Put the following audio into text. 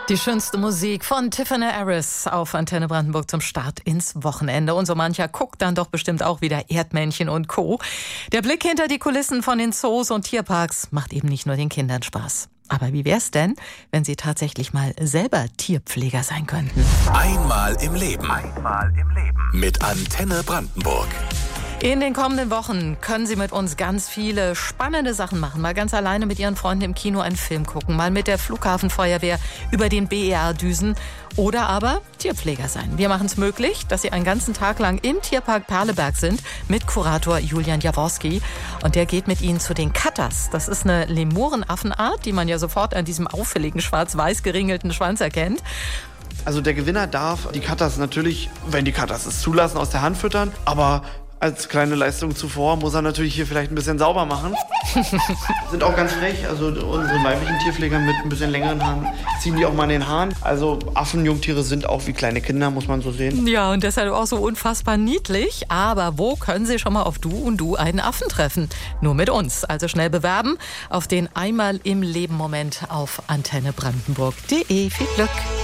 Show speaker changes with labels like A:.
A: Die schönste Musik von Tiffany Harris auf Antenne Brandenburg zum Start ins Wochenende. Und so mancher guckt dann doch bestimmt auch wieder Erdmännchen und Co. Der Blick hinter die Kulissen von den Zoos und Tierparks macht eben nicht nur den Kindern Spaß. Aber wie wär's denn, wenn Sie tatsächlich mal selber Tierpfleger sein könnten?
B: Einmal im Leben. Mit Antenne Brandenburg.
A: In den kommenden Wochen können Sie mit uns ganz viele spannende Sachen machen. Mal ganz alleine mit Ihren Freunden im Kino einen Film gucken, mal mit der Flughafenfeuerwehr über den BER düsen oder aber Tierpfleger sein. Wir machen es möglich, dass Sie einen ganzen Tag lang im Tierpark Perleberg sind mit Kurator Julian Jaworski. Und der geht mit Ihnen zu den Katas. Das ist eine Lemurenaffenart, die man ja sofort an diesem auffälligen schwarz-weiß geringelten Schwanz erkennt.
C: Also der Gewinner darf die Katas natürlich, wenn die Katas es zulassen, aus der Hand füttern, aber als kleine Leistung zuvor muss er natürlich hier vielleicht ein bisschen sauber machen. Sind auch ganz frech, also unsere weiblichen Tierpfleger mit ein bisschen längeren Haaren ziehen die auch mal in den Haaren. Also Affenjungtiere sind auch wie kleine Kinder, muss man so sehen.
A: Ja, und deshalb auch so unfassbar niedlich. Aber wo können Sie schon mal auf Du und Du einen Affen treffen? Nur mit uns. Also schnell bewerben auf den Einmal im Leben Moment auf antennebrandenburg.de. Viel Glück!